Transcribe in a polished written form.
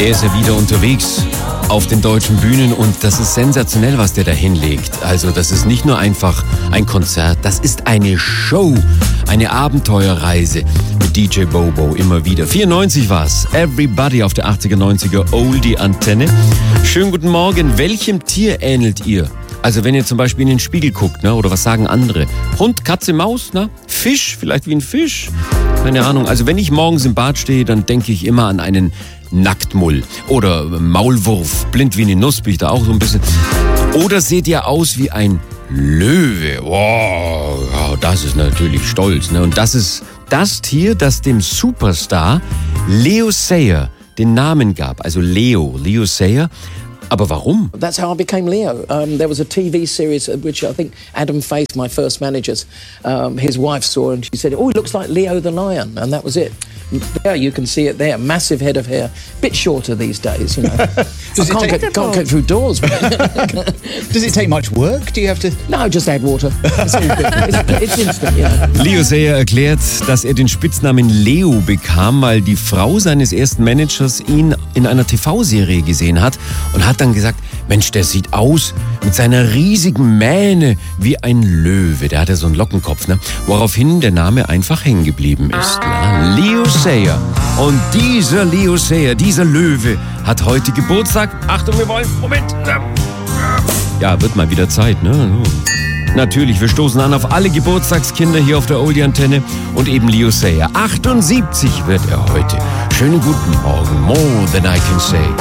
Er ist ja wieder unterwegs auf den deutschen Bühnen und das ist sensationell, was der da hinlegt. Also das ist nicht nur einfach ein Konzert, das ist eine Show, eine Abenteuerreise mit DJ Bobo immer wieder. 94 war's, Everybody auf der 80er, 90er Oldie-Antenne. Schönen guten Morgen, welchem Tier ähnelt ihr? Also wenn ihr zum Beispiel in den Spiegel guckt, ne, oder was sagen andere? Hund, Katze, Maus, ne? Fisch, vielleicht wie ein Fisch? Keine Ahnung. Also wenn ich morgens im Bad stehe, dann denke ich immer an einen Nacktmull oder Maulwurf. Blind wie eine Nuss bin ich da auch so ein bisschen. Oder seht ihr aus wie ein Löwe? Wow, das ist natürlich stolz, ne? Und das ist das Tier, das dem Superstar Leo Sayer den Namen gab. Also Leo Sayer. Aber warum? That's how I became Leo. There was a TV series which I think Adam Faith, my first manager, his wife saw and she said, "Oh, he looks like Leo the lion," and that was it. There you can see it there, massive head of hair, bit shorter these days, you know. Can't get through doors. Does it take much work? Do you have to? No, just add water. It's instant, you know. Leo Sayer erklärt, dass er den Spitznamen Leo bekam, weil die Frau seines ersten Managers ihn in einer TV-Serie gesehen hat und hat dann gesagt, Mensch, der sieht aus mit seiner riesigen Mähne wie ein Löwe. Der hatte so einen Lockenkopf, ne? Woraufhin der Name einfach hängen geblieben ist. Ne? Leo Sayer. Und dieser Leo Sayer, dieser Löwe, hat heute Geburtstag. Achtung, wir wollen, Moment. Ja, wird mal wieder Zeit, ne? Natürlich, wir stoßen an auf alle Geburtstagskinder hier auf der Oldie-Antenne und eben Leo Sayer. 78 wird er heute. Schönen guten Morgen, more than I can say.